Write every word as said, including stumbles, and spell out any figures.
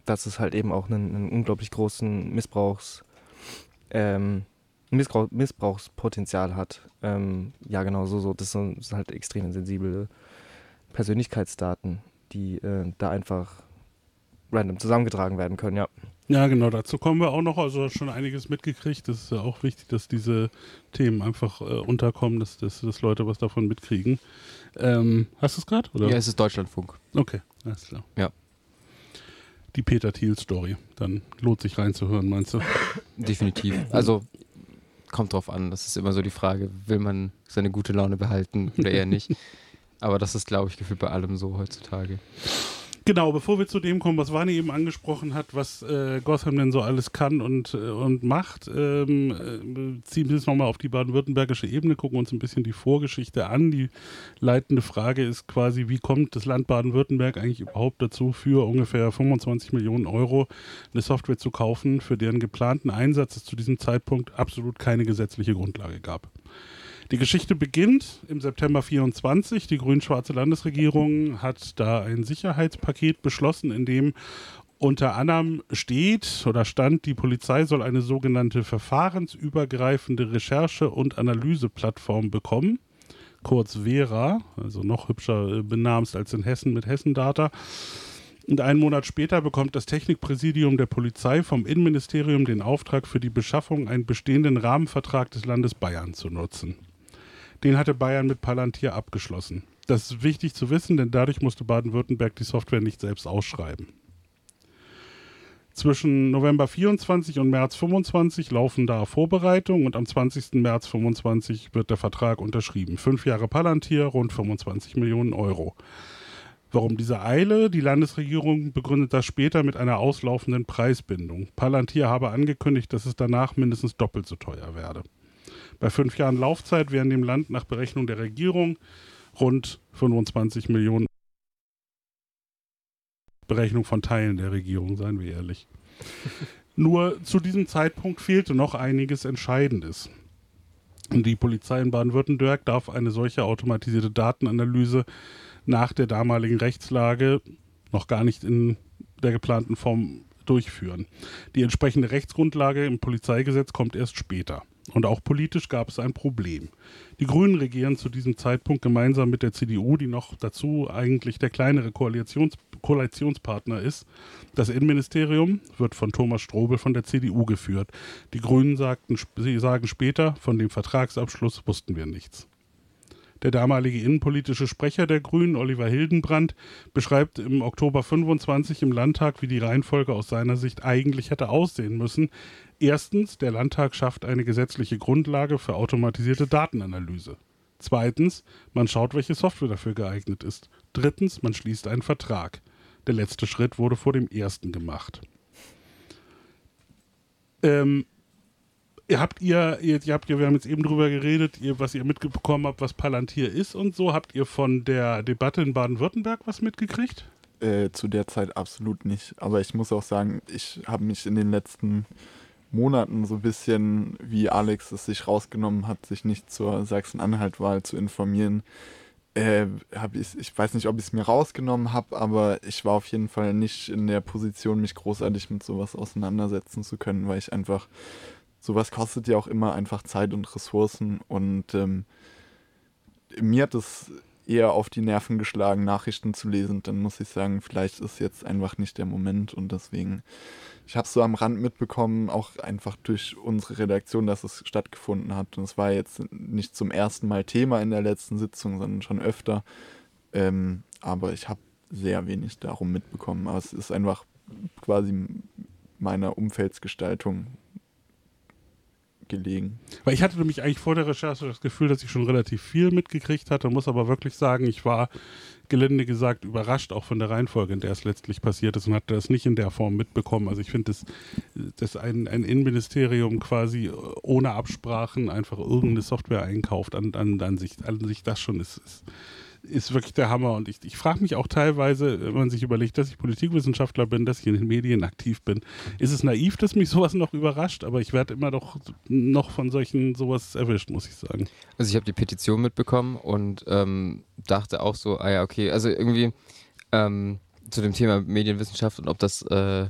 dass es halt eben auch einen, einen unglaublich großen Missbrauchs, ähm, Missbrauch, Missbrauchspotenzial hat. Ähm, ja, genau, so, so. Das sind, das sind halt extrem sensible Persönlichkeitsdaten, die äh, da einfach random zusammengetragen werden können, ja. Ja, genau, dazu kommen wir auch noch, also schon einiges mitgekriegt. Das ist ja auch wichtig, dass diese Themen einfach äh, unterkommen, dass, dass, dass Leute was davon mitkriegen. Ähm, hast du es gerade? Ja, es ist Deutschlandfunk. Okay, alles klar. Ja. Die Peter Thiel-Story, dann lohnt sich reinzuhören, meinst du? Definitiv. Also kommt drauf an, das ist immer so die Frage, will man seine gute Laune behalten oder eher nicht? Aber das ist, glaube ich, gefühlt bei allem so heutzutage. Genau, bevor wir zu dem kommen, was Vani eben angesprochen hat, was äh, Gotham denn so alles kann und, äh, und macht, ähm, äh, ziehen wir jetzt nochmal auf die baden-württembergische Ebene, gucken uns ein bisschen die Vorgeschichte an. Die leitende Frage ist quasi, wie kommt das Land Baden-Württemberg eigentlich überhaupt dazu, für ungefähr fünfundzwanzig Millionen Euro eine Software zu kaufen, für deren geplanten Einsatz es zu diesem Zeitpunkt absolut keine gesetzliche Grundlage gab. Die Geschichte beginnt im September vierundzwanzig. Die grün-schwarze Landesregierung hat da ein Sicherheitspaket beschlossen, in dem unter anderem steht oder stand, die Polizei soll eine sogenannte verfahrensübergreifende Recherche- und Analyseplattform bekommen, kurz Vera, also noch hübscher benamst als in Hessen mit Hessendata. Und einen Monat später bekommt das Technikpräsidium der Polizei vom Innenministerium den Auftrag, für die Beschaffung einen bestehenden Rahmenvertrag des Landes Bayern zu nutzen. Den hatte Bayern mit Palantir abgeschlossen. Das ist wichtig zu wissen, denn dadurch musste Baden-Württemberg die Software nicht selbst ausschreiben. Zwischen November vierundzwanzig und März fünfundzwanzig laufen da Vorbereitungen und am zwanzigsten März fünfundzwanzig wird der Vertrag unterschrieben. Fünf Jahre Palantir, rund fünfundzwanzig Millionen Euro. Warum diese Eile? Die Landesregierung begründet das später mit einer auslaufenden Preisbindung. Palantir habe angekündigt, dass es danach mindestens doppelt so teuer werde. Bei fünf Jahren Laufzeit wären dem Land nach Berechnung der Regierung rund fünfundzwanzig Millionen. Berechnung von Teilen der Regierung, seien wir ehrlich. Nur zu diesem Zeitpunkt fehlte noch einiges Entscheidendes. Die Polizei in Baden-Württemberg darf eine solche automatisierte Datenanalyse nach der damaligen Rechtslage noch gar nicht in der geplanten Form durchführen. Die entsprechende Rechtsgrundlage im Polizeigesetz kommt erst später. Und auch politisch gab es ein Problem. Die Grünen regieren zu diesem Zeitpunkt gemeinsam mit der C D U, die noch dazu eigentlich der kleinere Koalitions- Koalitionspartner ist. Das Innenministerium wird von Thomas Strobel von der C D U geführt. Die Grünen sagten, sie sagen später, von dem Vertragsabschluss wussten wir nichts. Der damalige innenpolitische Sprecher der Grünen, Oliver Hildenbrand, beschreibt im Oktober fünfundzwanzig im Landtag, wie die Reihenfolge aus seiner Sicht eigentlich hätte aussehen müssen. Erstens, der Landtag schafft eine gesetzliche Grundlage für automatisierte Datenanalyse. Zweitens, man schaut, welche Software dafür geeignet ist. Drittens, man schließt einen Vertrag. Der letzte Schritt wurde vor dem ersten gemacht. Ähm, Ihr habt ihr, ihr, ihr habt, wir haben jetzt eben drüber geredet, ihr, was ihr mitbekommen habt, was Palantir ist und so. Habt ihr von der Debatte in Baden-Württemberg was mitgekriegt? Äh, zu der Zeit absolut nicht. Aber ich muss auch sagen, ich habe mich in den letzten Monaten so ein bisschen, wie Alex es sich rausgenommen hat, sich nicht zur Sachsen-Anhalt-Wahl zu informieren. Äh, hab ich, ich weiß nicht, ob ich es mir rausgenommen habe, aber ich war auf jeden Fall nicht in der Position, mich großartig mit sowas auseinandersetzen zu können, weil ich einfach... Sowas kostet ja auch immer einfach Zeit und Ressourcen und ähm, mir hat es eher auf die Nerven geschlagen, Nachrichten zu lesen. Dann muss ich sagen, vielleicht ist jetzt einfach nicht der Moment und deswegen, ich habe es so am Rand mitbekommen, auch einfach durch unsere Redaktion, dass es stattgefunden hat. Und es war jetzt nicht zum ersten Mal Thema in der letzten Sitzung, sondern schon öfter. Ähm, aber ich habe sehr wenig darum mitbekommen. Aber es ist einfach quasi meiner Umfeldsgestaltung gelegen. Weil ich hatte nämlich eigentlich vor der Recherche das Gefühl, dass ich schon relativ viel mitgekriegt hatte, muss aber wirklich sagen, ich war gelinde gesagt überrascht auch von der Reihenfolge, in der es letztlich passiert ist und hatte das nicht in der Form mitbekommen. Also ich finde, dass, dass ein, ein Innenministerium quasi ohne Absprachen einfach irgendeine Software einkauft, an, an, an, sich, an sich das schon ist, ist ist wirklich der Hammer. Und ich, ich frage mich auch teilweise, wenn man sich überlegt, dass ich Politikwissenschaftler bin, dass ich in den Medien aktiv bin, ist es naiv, dass mich sowas noch überrascht, aber ich werde immer doch noch von solchen sowas erwischt, muss ich sagen. Also ich habe die Petition mitbekommen und ähm, dachte auch so, ah ja, okay, also irgendwie ähm, zu dem Thema Medienwissenschaft und ob das äh,